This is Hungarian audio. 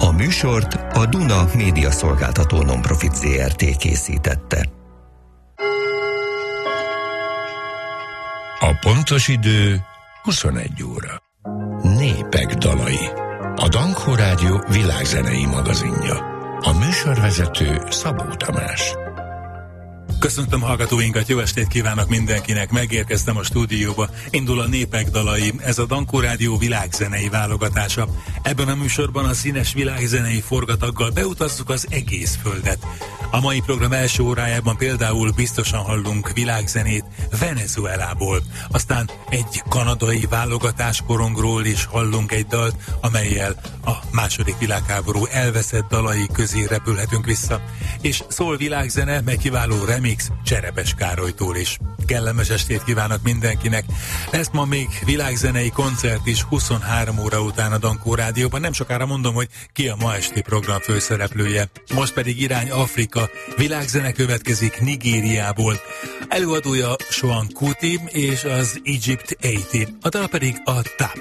A műsort a Duna Média Szolgáltató Nonprofit Zrt. Készítette. A pontos idő 21 óra. Népek dalai. A Dankó Rádió világzenei magazinja. A műsorvezető Szabó Tamás. Köszöntöm hallgatóinkat, jó estét kívánok mindenkinek, megérkeztem a stúdióba, indul a Népek dalai, ez a Dankó Rádió világzenei válogatása. Ebben a műsorban a színes világzenei forgataggal beutazzuk az egész földet. A mai program első órájában például biztosan hallunk világzenét Venezuelából, aztán egy kanadai válogatáskorongról is hallunk egy dalt, amellyel a második világháború elveszett dalai közé repülhetünk vissza, és szól világzene, meg kiváló remix Cserepes Károlytól is. Kellemes estét kívánok mindenkinek. Lesz ma még világzenei koncert is 23 óra után a Dankó Rádióban. Nem sokára mondom, hogy ki a ma esti program főszereplője. Most pedig irány Afrika. Világzene következik Nigériából. Előadója Sean Kuti és az Egypt 80. A dal pedig a Tap.